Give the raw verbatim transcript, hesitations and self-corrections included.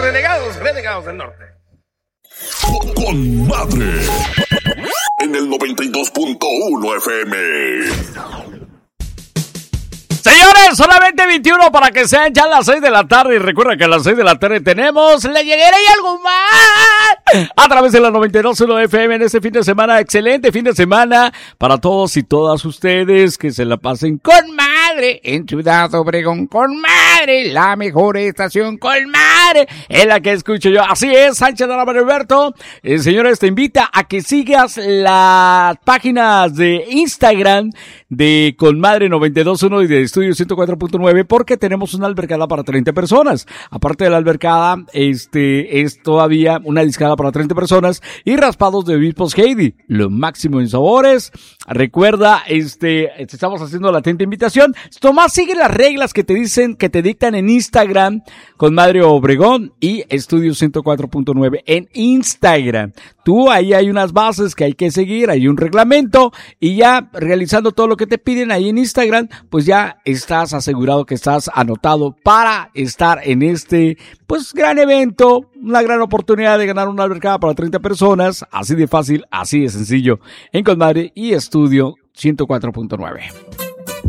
renegados, renegados del norte. Con madre. En el noventa y dos punto uno F M. Señores, solamente veintiuno para que sean ya las seis de la tarde. Y recuerda que a las seis de la tarde tenemos La Lleguera y algo más a través de la noventa y dos punto uno F M en este fin de semana. Excelente fin de semana para todos y todas ustedes. Que se la pasen con madre en Ciudad Obregón. Con madre, la mejor estación. Con madre, es la que escucho yo. Así es, Sánchez de Álvaro Alberto. Eh, señores, te invita a que sigas las páginas de Instagram de Con Madre noventa y dos punto uno y de Estudio ciento cuatro punto nueve, porque tenemos una albercada para treinta personas. Aparte de la albercada, este es todavía una discada para treinta personas y raspados de obispos Heidi, lo máximo en sabores. Recuerda, este, te estamos haciendo la atenta invitación. Tomás, sigue las reglas que te dicen, que te dictan en Instagram, Con Madre Obregón y Estudio ciento cuatro punto nueve en Instagram. Tú, ahí hay unas bases que hay que seguir, hay un reglamento, y ya realizando todo lo que te piden ahí en Instagram, pues ya estás asegurado que estás anotado para estar en este, pues, gran evento, una gran oportunidad de ganar una albercada para treinta personas, así de fácil, así de sencillo, en Con Madre y Estudio ciento cuatro punto nueve.